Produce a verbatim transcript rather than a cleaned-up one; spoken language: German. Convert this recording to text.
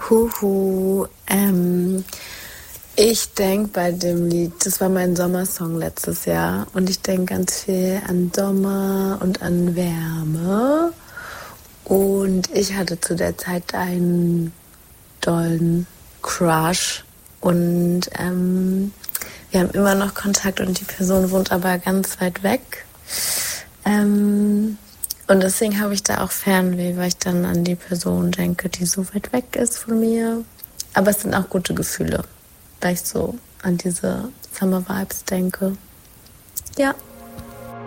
Huhu, ähm, ich denke bei dem Lied, das war mein Sommersong letztes Jahr und ich denke ganz viel an Sommer und an Wärme und ich hatte zu der Zeit einen dollen Crush und ähm, wir haben immer noch Kontakt und die Person wohnt aber ganz weit weg. Ähm, und deswegen habe ich da auch Fernweh, weil ich dann an die Person denke, die so weit weg ist von mir. Aber es sind auch gute Gefühle, weil ich so an diese Summer Vibes denke. Ja.